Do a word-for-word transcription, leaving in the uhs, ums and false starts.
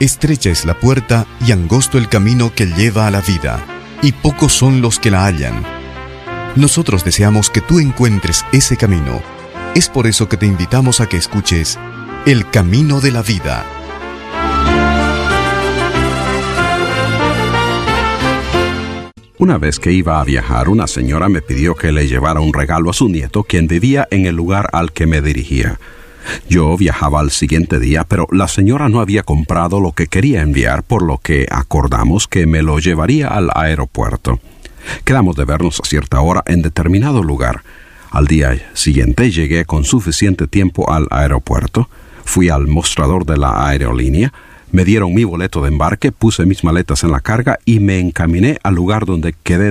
Estrecha es la puerta y angosto el camino que lleva a la vida, y pocos son los que la hallan. Nosotros deseamos que tú encuentres ese camino. Es por eso que te invitamos a que escuches El Camino de la Vida. Una vez que iba a viajar, una señora me pidió que le llevara un regalo a su nieto, quien vivía en el lugar al que me dirigía. Yo viajaba al siguiente día, pero la señora no había comprado lo que quería enviar, por lo que acordamos que me lo llevaría al aeropuerto. Quedamos de vernos a cierta hora en determinado lugar. Al día siguiente llegué con suficiente tiempo al aeropuerto, fui al mostrador de la aerolínea, me dieron mi boleto de embarque, puse mis maletas en la carga y me encaminé al lugar donde quedé